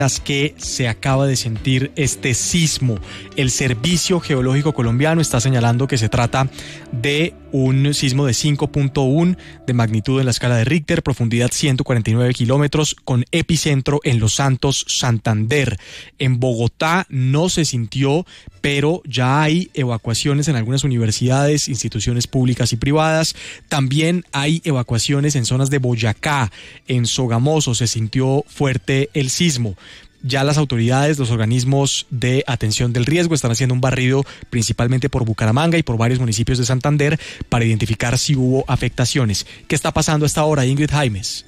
que se acaba de sentir este sismo. El Servicio Geológico Colombiano está señalando que se trata de un sismo de 5.1 de magnitud en la escala de Richter, profundidad 149 kilómetros, con epicentro en Los Santos, Santander. En Bogotá no se sintió, pero ya hay evacuaciones en algunas universidades, instituciones públicas y privadas. También hay evacuaciones en zonas de Boyacá, en Sogamoso se sintió fuerte el sismo. Ya las autoridades, los organismos de atención del riesgo están haciendo un barrido principalmente por Bucaramanga y por varios municipios de Santander para identificar si hubo afectaciones. ¿Qué está pasando a esta hora, Ingrid Jaimes?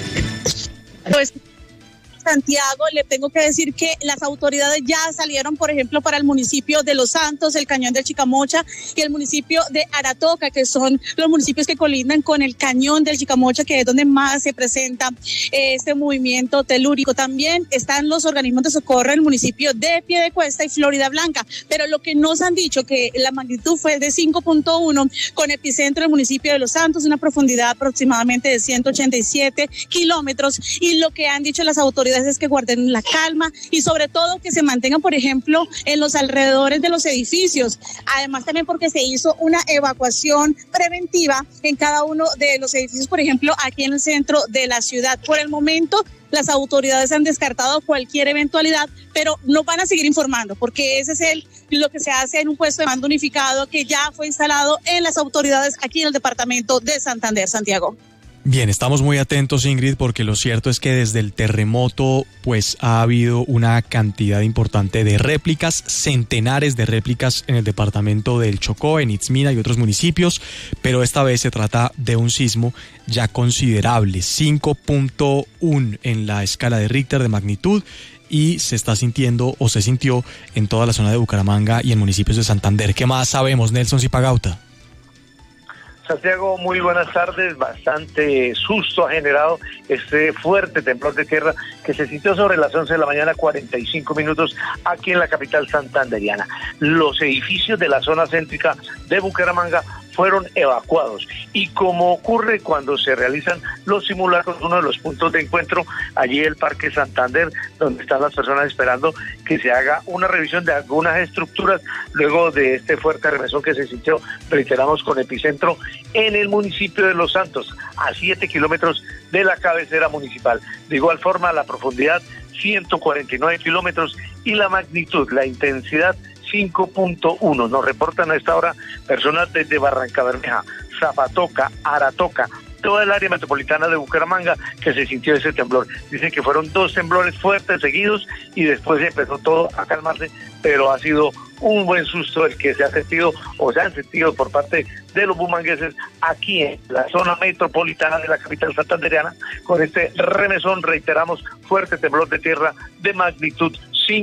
Pues Santiago, le tengo que decir que las autoridades ya salieron, por ejemplo, para el municipio de Los Santos, el Cañón del Chicamocha y el municipio de Aratoca, que son los municipios que colindan con el Cañón del Chicamocha, que es donde más se presenta este movimiento telúrico. También están los organismos de socorro en el municipio de Piedecuesta y Florida Blanca, pero lo que nos han dicho que la magnitud fue de 5.1 con epicentro en el municipio de Los Santos, una profundidad aproximadamente de 187 kilómetros, y lo que han dicho las autoridades es que guarden la calma y sobre todo que se mantengan, por ejemplo, en los alrededores de los edificios. Además también porque se hizo una evacuación preventiva en cada uno de los edificios, por ejemplo, aquí en el centro de la ciudad. Por el momento, las autoridades han descartado cualquier eventualidad, pero nos van a seguir informando porque ese es lo que se hace en un puesto de mando unificado que ya fue instalado en las autoridades aquí en el departamento de Santander, Santiago. Bien, estamos muy atentos, Ingrid, porque lo cierto es que desde el terremoto pues ha habido una cantidad importante de réplicas, centenares de réplicas en el departamento del Chocó, en Itzmina y otros municipios, pero esta vez se trata de un sismo ya considerable, 5.1 en la escala de Richter de magnitud, y se está sintiendo o se sintió en toda la zona de Bucaramanga y en municipios de Santander. ¿Qué más sabemos, Nelson Zipagauta? Santiago, muy buenas tardes. Bastante susto ha generado este fuerte temblor de tierra que se sintió sobre las 11 de la mañana, 45 minutos, aquí en la capital santanderiana. Los edificios de la zona céntrica de Bucaramanga fueron evacuados y como ocurre cuando se realizan los simulacros, uno de los puntos de encuentro, allí el Parque Santander, donde están las personas esperando que se haga una revisión de algunas estructuras luego de este fuerte remesón que se sintió, reiteramos, con epicentro en el municipio de Los Santos, a 7 kilómetros de la cabecera municipal. De igual forma, la profundidad 149 kilómetros y la magnitud, la intensidad 5.1. Nos reportan a esta hora personas desde Barrancabermeja, Zapatoca, Aratoca, toda el área metropolitana de Bucaramanga que se sintió ese temblor. Dicen que fueron 2 temblores fuertes seguidos y después empezó todo a calmarse, pero ha sido un buen susto el que se ha sentido o se han sentido por parte de los bumangueses aquí en la zona metropolitana de la capital santandereana con este remesón, reiteramos, fuerte temblor de tierra de magnitud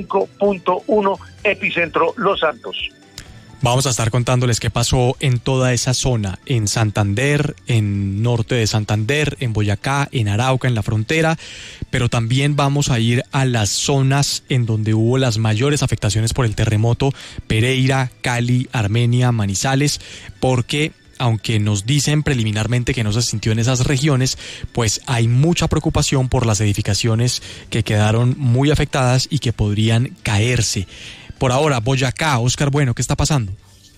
5.1, epicentro Los Santos. Vamos a estar contándoles qué pasó en toda esa zona, en Santander, en norte de Santander, en Boyacá, en Arauca, en la frontera, pero también vamos a ir a las zonas en donde hubo las mayores afectaciones por el terremoto, Pereira, Cali, Armenia, Manizales, porque aunque nos dicen preliminarmente que no se sintió en esas regiones, pues hay mucha preocupación por las edificaciones que quedaron muy afectadas y que podrían caerse. Por ahora, Boyacá, Oscar Bueno, ¿qué está pasando?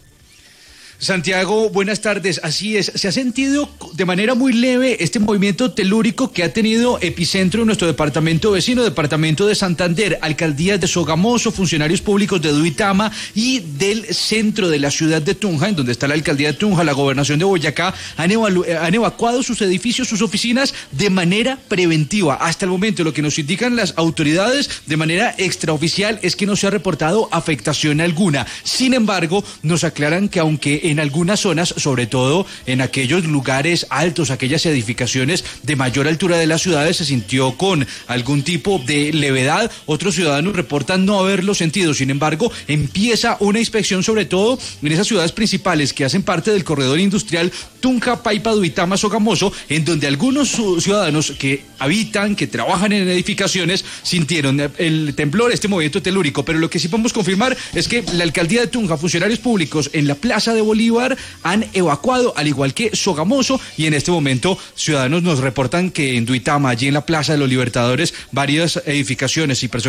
Santiago, buenas tardes. Así es, se ha sentido de manera muy leve este movimiento telúrico que ha tenido epicentro en nuestro departamento vecino, departamento de Santander, alcaldías de Sogamoso, funcionarios públicos de Duitama y del centro de la ciudad de Tunja, en donde está la alcaldía de Tunja, la gobernación de Boyacá, han evacuado sus edificios, sus oficinas de manera preventiva. Hasta el momento, lo que nos indican las autoridades de manera extraoficial es que no se ha reportado afectación alguna. Sin embargo, nos aclaran que aunque en algunas zonas, sobre todo en aquellos lugares altos, aquellas edificaciones de mayor altura de las ciudades, se sintió con algún tipo de levedad. Otros ciudadanos reportan no haberlo sentido. Sin embargo, empieza una inspección, sobre todo en esas ciudades principales que hacen parte del corredor industrial Tunja, Paipa, Duitama, Sogamoso, en donde algunos ciudadanos que habitan, que trabajan en edificaciones, sintieron el temblor, este movimiento telúrico. Pero lo que sí podemos confirmar es que la alcaldía de Tunja, funcionarios públicos en la Plaza de Bolívar, Bolívar han evacuado, al igual que Sogamoso, y en este momento ciudadanos nos reportan que en Duitama, allí en la Plaza de los Libertadores, varias edificaciones y personas